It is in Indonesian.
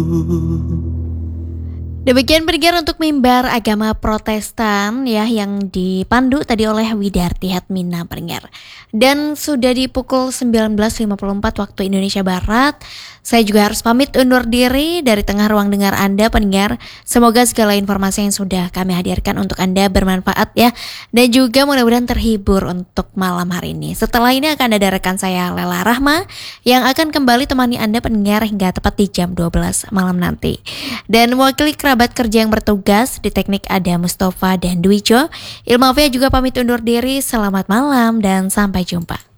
Demikian pendengar untuk mimbar agama Protestan ya yang dipandu tadi oleh Widarti Hatmina pendengar. Dan sudah di pukul 19.54 waktu Indonesia Barat. Saya juga harus pamit undur diri dari tengah ruang dengar Anda pendengar. Semoga segala informasi yang sudah kami hadirkan untuk Anda bermanfaat ya. Dan juga mudah-mudahan terhibur untuk malam hari ini. Setelah ini akan ada rekan saya Lela Rahma yang akan kembali temani Anda pendengar hingga tepat di jam 12 malam nanti. Dan mewakili kerabat kerja yang bertugas di teknik ada Mustafa dan Dwijo. Ilmavia juga pamit undur diri. Selamat malam dan sampai jumpa.